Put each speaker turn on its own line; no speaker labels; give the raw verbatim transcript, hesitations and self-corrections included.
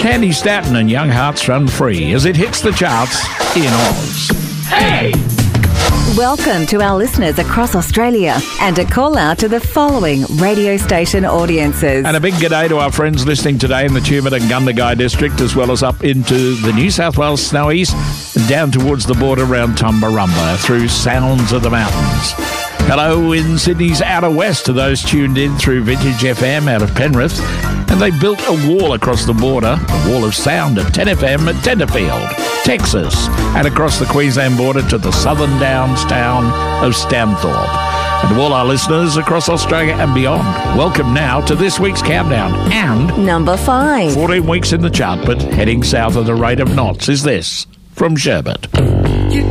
Candy Staton and Young Hearts Run Free as it hits the charts in Oz. Hey!
Welcome to our listeners across Australia and a call out to the following radio station audiences.
And a big g'day to our friends listening today in the Tumut and Gundagai district, as well as up into the New South Wales Snowies and down towards the border around Tumbarumba through Sounds of the Mountains. Hello in Sydney's outer west to those tuned in through Vintage F M out of Penrith. And they built a wall across the border, a wall of sound at ten F M at Tenterfield, Texas, and across the Queensland border to the southern Downs town of Stanthorpe. And to all our listeners across Australia and beyond, welcome now to this week's countdown. And
number five.
fourteen weeks in the chart, but heading south at the rate of knots is this from Sherbet.
You